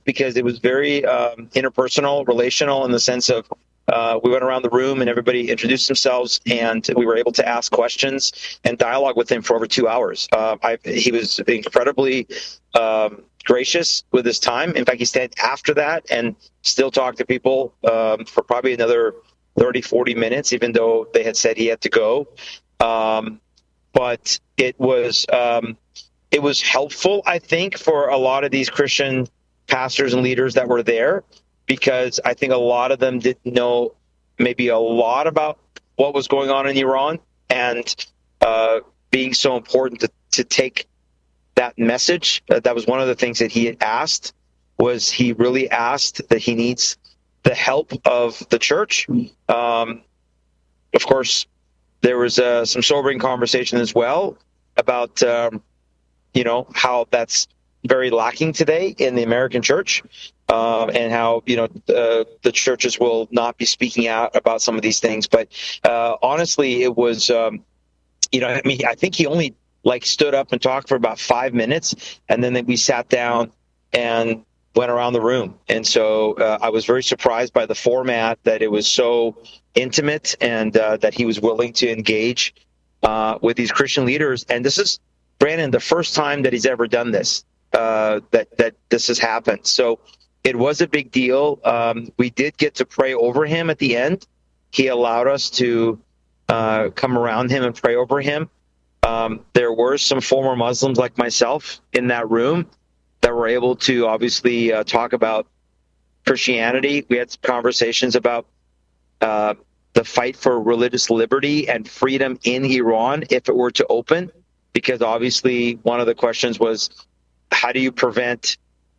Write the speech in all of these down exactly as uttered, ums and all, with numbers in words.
because it was very um, interpersonal, relational, in the sense of uh, we went around the room and everybody introduced themselves, and we were able to ask questions and dialogue with him for over two hours. Uh, I, he was incredibly um, gracious with his time. In fact, he stayed after that and still talked to people um, for probably another thirty, forty minutes, even though they had said he had to go. Um, but it was um, it was helpful, I think, for a lot of these Christian pastors and leaders that were there, because I think a lot of them didn't know maybe a lot about what was going on in Iran, and uh, being so important to, to take that message. Uh, that was one of the things that he had asked, was he really asked that he needs the help of the church. Um, of course, there was uh, some sobering conversation as well about, um, you know, how that's very lacking today in the American church, uh, and how, you know, uh, the churches will not be speaking out about some of these things. But uh, honestly, it was, um, you know, I mean, I think he only like stood up and talked for about five minutes, and then we sat down and went around the room. And so uh, I was very surprised by the format, that it was so intimate, and uh, that he was willing to engage uh, with these Christian leaders. And this is, Brandon, the first time that he's ever done this, uh, that, that this has happened. So it was a big deal. Um, we did get to pray over him at the end. He allowed us to uh, come around him and pray over him. Um, there were some former Muslims like myself in that room that were able to obviously uh, talk about Christianity. We had conversations about uh, the fight for religious liberty and freedom in Iran if it were to open, because obviously one of the questions was, how do you prevent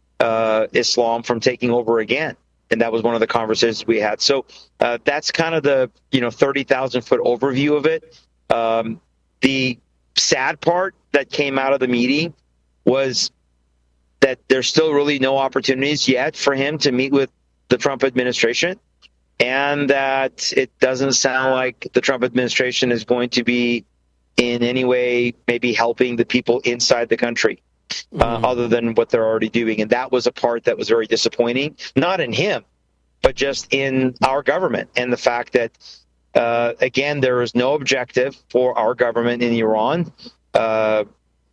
uh, Islam from taking over again? And that was one of the conversations we had. So uh, that's kind of the, you know, thirty thousand foot overview of it. Um, the sad part that came out of the meeting was that there's still really no opportunities yet for him to meet with the Trump administration, and that it doesn't sound like the Trump administration is going to be in any way maybe helping the people inside the country, uh, mm. other than what they're already doing. And that was a part that was very disappointing, not in him, but just in our government, and the fact that, uh, again, there is no objective for our government in Iran uh,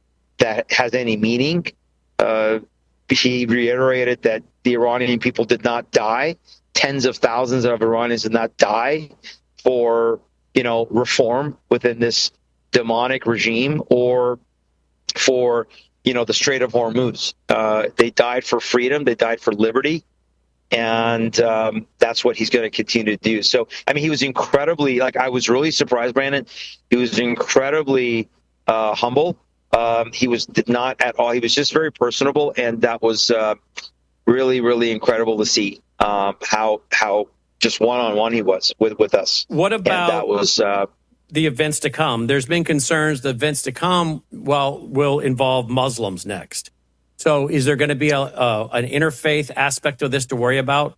that has any meaning. Uh, he reiterated that the Iranian people did not die. Tens of thousands of Iranians did not die for, you know, reform within this demonic regime, or for, you know, the Strait of Hormuz. Uh, they died for freedom. They died for liberty. And um, that's what he's going to continue to do. So, I mean, he was incredibly, like, I was really surprised, Brandon. He was incredibly uh, humble. Um, he was did not at all. He was just very personable, and that was uh, really, really incredible to see um, how how just one on one he was with with us. What about and that was uh, the events to come? There's been concerns the events to come, well, will involve Muslims next. So, is there going to be a, a an interfaith aspect of this to worry about?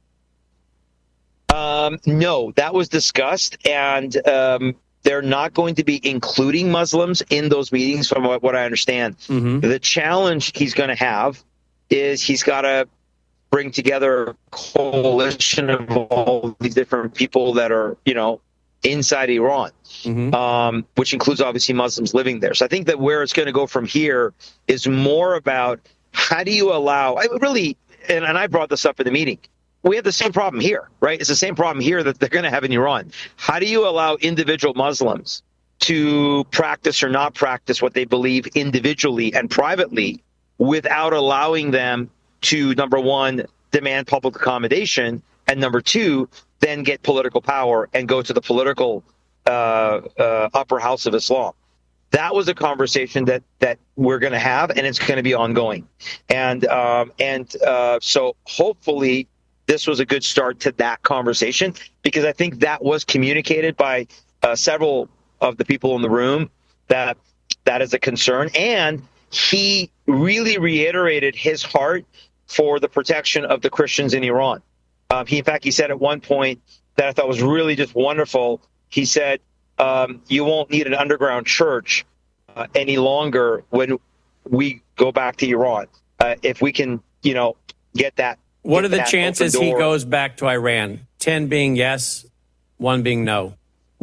Um, no, that was discussed, and um, they're not going to be including Muslims in those meetings, from what, what I understand. Mm-hmm. The challenge he's going to have is he's got to bring together a coalition of all these different people that are, you know, inside Iran, mm-hmm. um, which includes obviously Muslims living there. So I think that where it's going to go from here is more about, how do you allow, I really, and, and I brought this up in the meeting, we have the same problem here, right? It's the same problem here that they're going to have in Iran. How do you allow individual Muslims to practice or not practice what they believe individually and privately without allowing them to, number one, demand public accommodation, and number two, then get political power and go to the political uh, uh, upper house of Islam? That was a conversation that that we're going to have, and it's going to be ongoing. And um, and uh, so hopefully this was a good start to that conversation, because I think that was communicated by uh, several of the people in the room that that is a concern. And he really reiterated his heart for the protection of the Christians in Iran. Um, he, in fact, he said at one point that I thought was really just wonderful. He said, Um, you won't need an underground church uh, any longer when we go back to Iran. Uh, if we can, you know, get that What are the chances he goes back to Iran? ten being yes, one being no.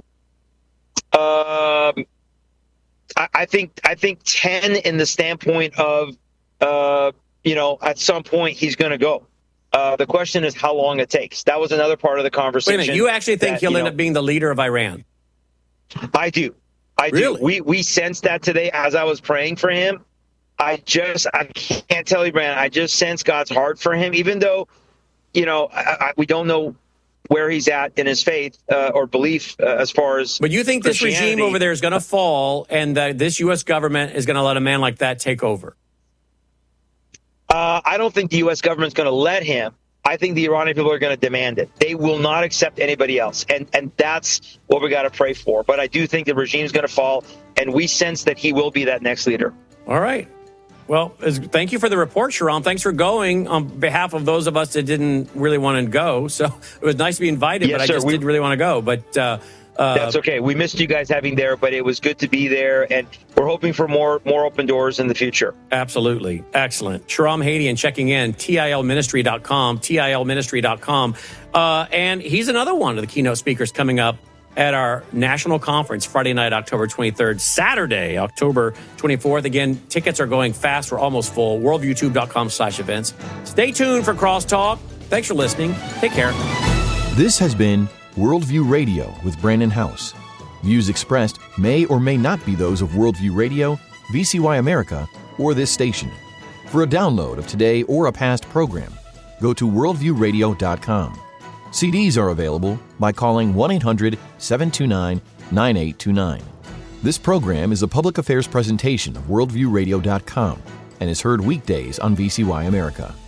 Um, I, I think I think ten in the standpoint of, uh, you know, at some point he's going to go. Uh, the question is how long it takes. That was another part of the conversation. Wait a minute. You actually think that, he'll you know, end up being the leader of Iran? I do. I really? do. We we sensed that today as I was praying for him. I just I can't tell you, Brandon. I just sense God's heart for him, even though, you know, I, I, we don't know where he's at in his faith uh, or belief uh, as far as. But you think this regime over there is going to fall, and that this U S government is going to let a man like that take over? Uh, I don't think the U S government's going to let him. I think the Iranian people are going to demand it. They will not accept anybody else. And and that's what we got to pray for. But I do think the regime is going to fall, and we sense that he will be that next leader. All right. Well, thank you for the report, Shahram. Thanks for going on behalf of those of us that didn't really want to go. So it was nice to be invited, yes, but I sir, just we, didn't really want to go. But uh, uh, that's okay. We missed you guys having there, but it was good to be there. And we're hoping for more more open doors in the future. Absolutely. Excellent. Shahram Hadian checking in, T I L ministry dot com, T I L ministry dot com. Uh, and he's another one of the keynote speakers coming up at our national conference, Friday night, October twenty-third, Saturday, October twenty-fourth. Again, tickets are going fast. We're almost full. worldviewtube dot com slash events. Stay tuned for Crosstalk. Thanks for listening. Take care. This has been Worldview Radio with Brandon House. Views expressed may or may not be those of Worldview Radio, V C Y America, or this station. For a download of today or a past program, go to worldview radio dot com. C Ds are available by calling one eight hundred seven two nine nine eight two nine. This program is a public affairs presentation of worldview radio dot com and is heard weekdays on V C Y America.